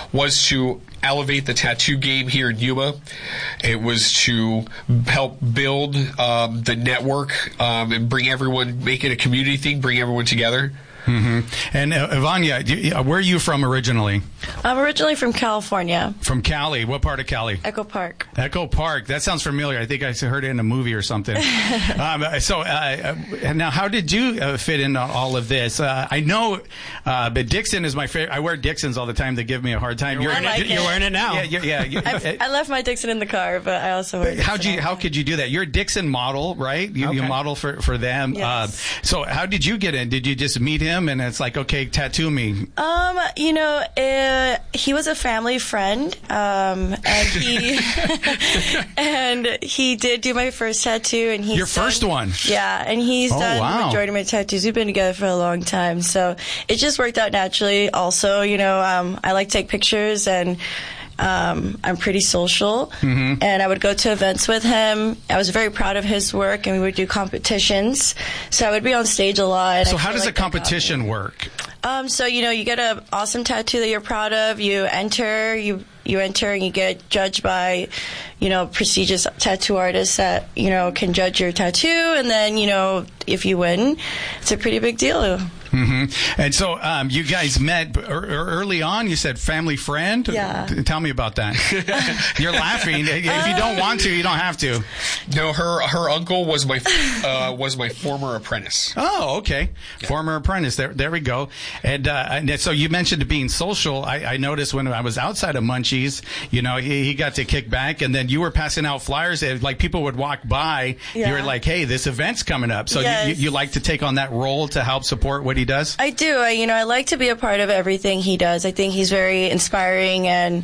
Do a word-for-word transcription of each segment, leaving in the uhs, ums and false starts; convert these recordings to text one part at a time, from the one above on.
was to elevate the tattoo game here in Yuma. It was to help build um, the network um, and bring everyone, make it a community thing, bring everyone together. Mm-hmm. And uh, Ivania, you, uh, where are you from originally? I'm originally from California. From Cali. What part of Cali? Echo Park. Echo Park. That sounds familiar. I think I heard it in a movie or something. um, so uh, uh, now, how did you uh, fit into all of this? Uh, I know, uh, but Dixon is my favorite. I wear Dixons all the time. They give me a hard time. You're, like you're, you're wearing it now. Yeah, yeah. yeah. I, I left my Dixon in the car, but I also wear. How'd you? How could you do that? You're a Dixon model, right? You, okay. you model for for them. Yes. Uh, so how did you get in? Did you just meet him and it's like, okay, tattoo me? Um, you know, uh, he was a family friend, um, and he and he did do my first tattoo, and he your first done, one, yeah, and he's oh, done wow. the majority of my tattoos. We've been together for a long time, so it just worked out naturally. Also, you know, um, I like to take pictures and. Um, I'm pretty social, mm-hmm. and I would go to events with him. I was very proud of his work, and we would do competitions. So I would be on stage a lot. So how does like a competition work? Um, so, you know, you get an awesome tattoo that you're proud of. You enter, you you enter, and you get judged by, you know, prestigious tattoo artists that, you know, can judge your tattoo. And then, you know, if you win, it's a pretty big deal. Mm-hmm. And so um, you guys met early on. You said family friend. Yeah. Tell me about that. You're laughing. If you don't want to, you don't have to. No, her her uncle was my uh, was my former apprentice. Oh, okay. Yeah. Former apprentice. There, there we go. And, uh, and so you mentioned being social. I, I noticed when I was outside of Munchies, you know, he, he got to kick back, and then you were passing out flyers. And, like, people would walk by. Yeah. You were like, "Hey, this event's coming up." So yes. you, you, you like to take on that role to help support what he does? I do. I, you know, I like to be a part of everything he does. I think he's very inspiring, and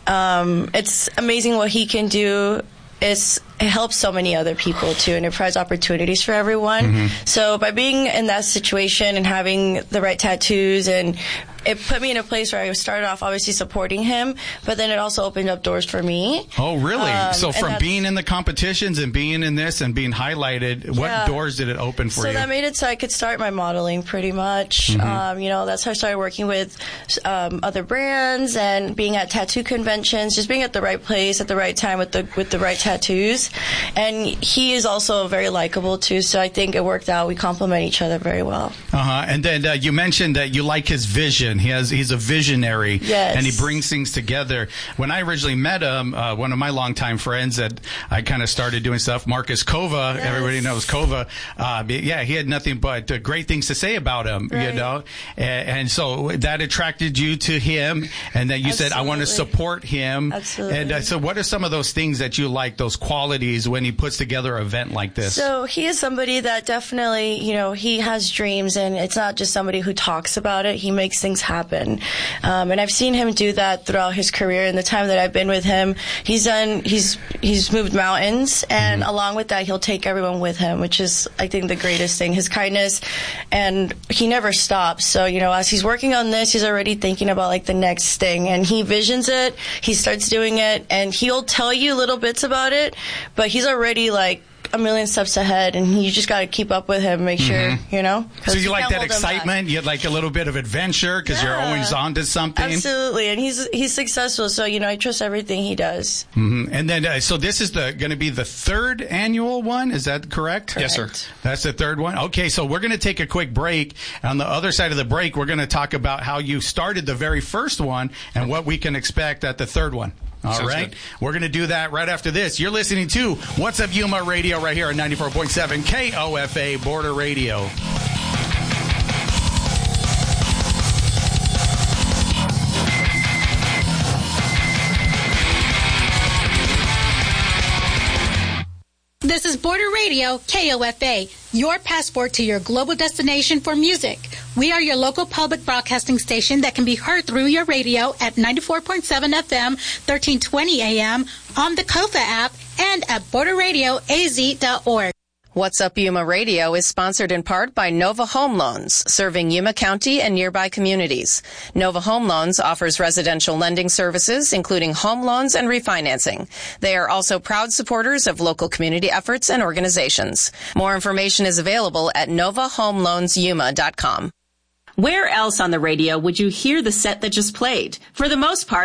um, it's amazing what he can do. It's, it helps so many other people too, and it provides opportunities for everyone. Mm-hmm. So by being in that situation and having the right tattoos, and it put me in a place where I started off obviously supporting him, but then it also opened up doors for me. Oh, really? Um, so from being in the competitions and being in this and being highlighted, what yeah. doors did it open for so you? So that made it so I could start my modeling pretty much. Mm-hmm. Um, you know, that's how I started working with um, other brands and being at tattoo conventions, just being at the right place at the right time with the with the right tattoos. And he is also very likable too, so I think it worked out. We complement each other very well. Uh-huh. And then uh, you mentioned that you like his vision. He has he's a visionary, yes. and he brings things together. When I originally met him, uh, one of my longtime friends that I kind of started doing stuff, Marcus Kova, yes. everybody knows Kova. Uh, yeah, he had nothing but uh, great things to say about him, right. you know. And, and so that attracted you to him, and then you Absolutely. said, "I want to support him." Absolutely. And uh, so, what are some of those things that you like, those qualities, when he puts together an event like this? So he is somebody that definitely, you know, he has dreams, and it's not just somebody who talks about it. He makes things happen. Um, and I've seen him do that throughout his career. In the time that I've been with him, he's done, he's, he's moved mountains, and mm-hmm. along with that, he'll take everyone with him, which is, I think, the greatest thing, his kindness, and he never stops. So, you know, as he's working on this, he's already thinking about, like, the next thing, and he visions it, he starts doing it, and he'll tell you little bits about it, but he's already, like, a million steps ahead, and you just got to keep up with him, make sure, mm-hmm. you know. So you, you like that excitement? You like a little bit of adventure because yeah. you're always on to something? Absolutely, and he's he's successful, so, you know, I trust everything he does. Mm-hmm. And then, uh, so this is the going to be the third annual one, is that correct? correct? Yes, sir. That's the third one? Okay, so we're going to take a quick break. On the other side of the break, we're going to talk about how you started the very first one and what we can expect at the third one. All Sounds right. good. We're going to do that right after this. You're listening to What's Up Yuma Radio right here on ninety-four point seven K O F A Border Radio. This is Border Radio, K O F A, your passport to your global destination for music. We are your local public broadcasting station that can be heard through your radio at ninety-four point seven F M, thirteen twenty A M, on the Kofa app, and at border radio a z dot org. What's Up Yuma Radio is sponsored in part by Nova Home Loans, serving Yuma County and nearby communities. Nova Home Loans offers residential lending services, including home loans and refinancing. They are also proud supporters of local community efforts and organizations. More information is available at nova home loans yuma dot com. Where else on the radio would you hear the set that just played? For the most part,